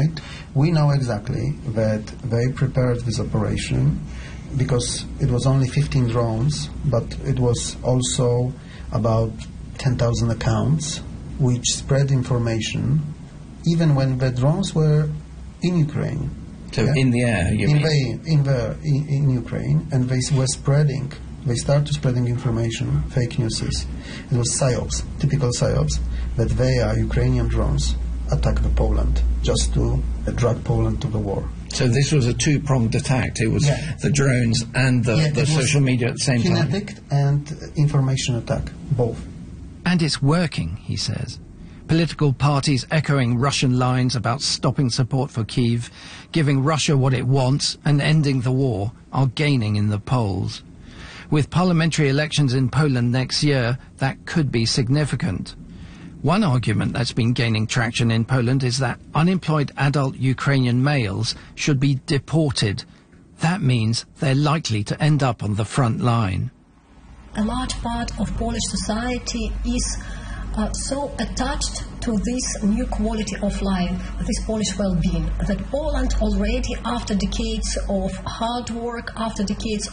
right? We know exactly that they prepared this operation because it was only 15 drones, but it was also about 10,000 accounts which spread information even when the drones were in Ukraine. So in the air, you mean? In Ukraine, and they were spreading. They started spreading information, fake news. It was psyops, typical psyops, that they are Ukrainian drones attacked Poland just to drag Poland to the war. So this was a two-pronged attack. It was the drones and the social media at the same time. Kinetic and information attack, both. And it's working, he says. Political parties echoing Russian lines about stopping support for Kyiv, giving Russia what it wants and ending the war are gaining in the polls. With parliamentary elections in Poland next year, that could be significant. One argument that's been gaining traction in Poland is that unemployed adult Ukrainian males should be deported. That means they're likely to end up on the front line. A large part of Polish society is so attached to this new quality of life, this Polish well-being, that Poland already, after decades of hard work, after decades